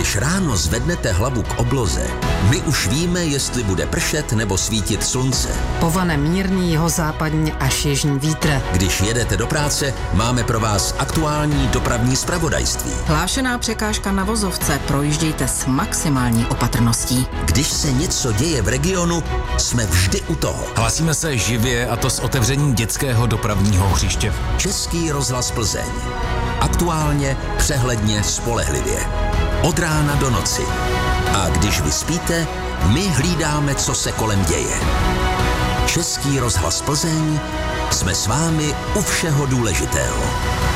Když ráno zvednete hlavu k obloze, my už víme, jestli bude pršet nebo svítit slunce. Povane mírný jihozápadní až jižní vítr. Když jedete do práce, máme pro vás aktuální dopravní zpravodajství. Hlášená překážka na vozovce, projíždějte s maximální opatrností. Když se něco děje v regionu, jsme vždy u toho. Hlásíme se živě, a to s otevřením dětského dopravního hřiště. Český rozhlas Plzeň. Aktuálně, přehledně, spolehlivě. Od rána do noci. A když vy spíte, my hlídáme, co se kolem děje. Český rozhlas Plzeň, jsme s vámi u všeho důležitého.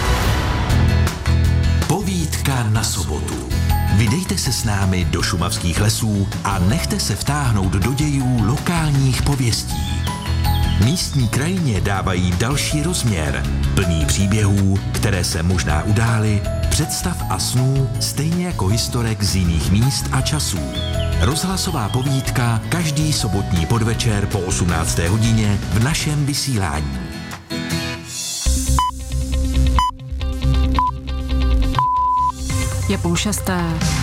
Povídka na sobotu. Vydejte se s námi do šumavských lesů a nechte se vtáhnout do dějů lokálních pověstí. Místní krajině dávají další rozměr, plný příběhů, které se možná udály, představ a snů, stejně jako historek z jiných míst a časů. Rozhlasová povídka každý sobotní podvečer po 18. hodině v našem vysílání. Je 5:30.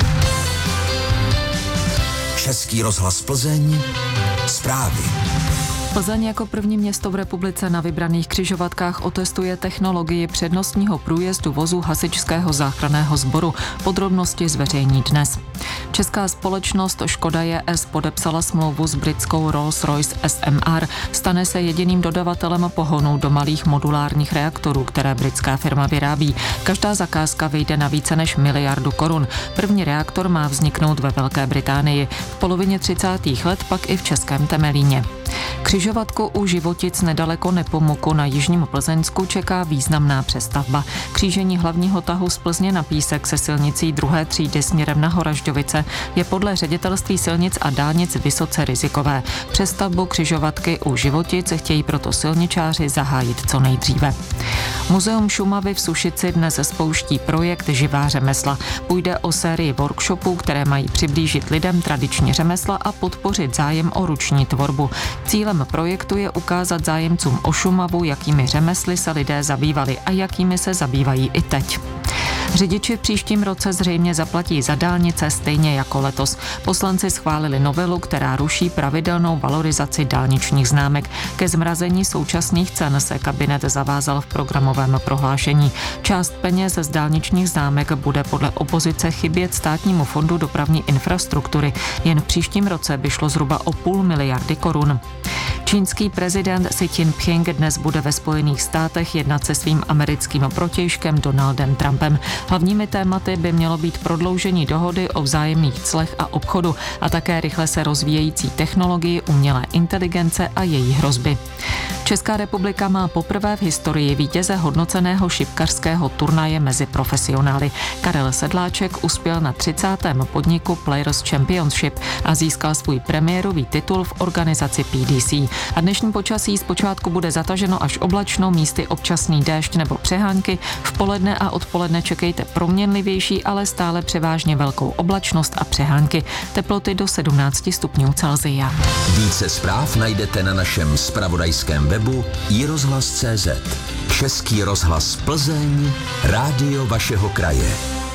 Český rozhlas Plzeň, zprávy. Plzeň jako první město v republice na vybraných křižovatkách otestuje technologii přednostního průjezdu vozů hasičského záchranného sboru. Podrobnosti zveřejní dnes. Česká společnost Škoda JS podepsala smlouvu s britskou Rolls-Royce SMR. Stane se jediným dodavatelem pohonu do malých modulárních reaktorů, které britská firma vyrábí. Každá zakázka vyjde na více než 1 miliardu korun. První reaktor má vzniknout ve Velké Británii. V polovině 30. let pak i v Českém Temelíně. Křižovatku u Životic nedaleko Nepomuku na jižním Plzeňsku čeká významná přestavba. Křížení hlavního tahu z Plzně na Písek se silnicí 2. třídy směrem na Horažďovice je podle ředitelství silnic a dálnic vysoce rizikové. Přestavbu křižovatky u Životic chtějí proto silničáři zahájit co nejdříve. Muzeum Šumavy v Sušici dnes spouští projekt Živá řemesla. Půjde o sérii workshopů, které mají přiblížit lidem tradiční řemesla a podpořit zájem o ruční tvorbu. Cílem projektu je ukázat zájemcům o Šumavu, jakými řemesly se lidé zabývali a jakými se zabývají i teď. Řidiči v příštím roce zřejmě zaplatí za dálnice stejně jako letos. Poslanci schválili novelu, která ruší pravidelnou valorizaci dálničních známek. Ke zmrazení současných cen se kabinet zavázal v programovém prohlášení. Část peněz z dálničních známek bude podle opozice chybět Státnímu fondu dopravní infrastruktury. Jen v příštím roce by šlo zhruba o 0,5 miliardy korun. Čínský prezident Xi Jinping dnes bude ve Spojených státech jednat se svým americkým protějškem Donaldem Trumpem. Hlavními tématy by mělo být prodloužení dohody o vzájemných clech a obchodu a také rychle se rozvíjející technologii umělé inteligence a její hrozby. Česká republika má poprvé v historii vítěze hodnoceného šipkařského turnaje mezi profesionály. Karel Sedláček uspěl na 30. podniku Players Championship a získal svůj premiérový titul v organizaci PDC. A dnešní počasí zpočátku bude zataženo až oblačno, místy občasný déšť nebo přehánky. V poledne a odpoledne čekejte proměnlivější, ale stále převážně velkou oblačnost a přehánky. Teploty do 17 stupňů Celsia. Více zpráv najdete na našem zpravodajském webu iRozhlas.cz. Český rozhlas Plzeň, rádio vašeho kraje.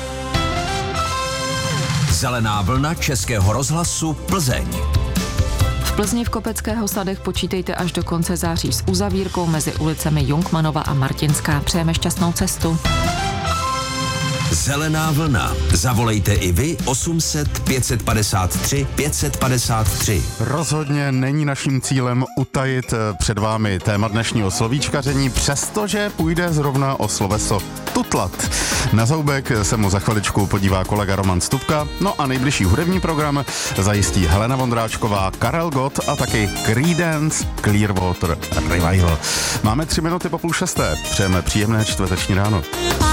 Zelená vlna Českého rozhlasu Plzeň. V Plzni v Kopeckého sadech počítejte až do konce září s uzavírkou mezi ulicemi Jungmanova a Martinská. Přejeme šťastnou cestu. Zelená vlna. Zavolejte i vy 800 553 553. Rozhodně není naším cílem utajit před vámi téma dnešního slovíčkaření, přestože půjde zrovna o sloveso tutlat. Na zoubek se mu za chviličku podívá kolega Roman Stupka, no a nejbližší hudební program zajistí Helena Vondráčková, Karel Gott a taky Creedence Clearwater Revival. Máme 3 minuty po 5:30. Přejeme příjemné čtvrteční ráno.